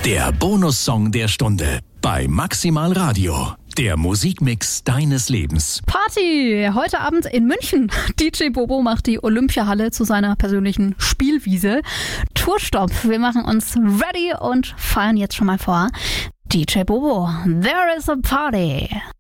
Der Bonussong der Stunde bei Maximal Radio. Der Musikmix deines Lebens. Party! Heute Abend in München. DJ Bobo macht die Olympiahalle zu seiner persönlichen Spielwiese. Tourstopp. Wir machen uns ready und feiern jetzt schon mal vor. DJ Bobo, there is a party.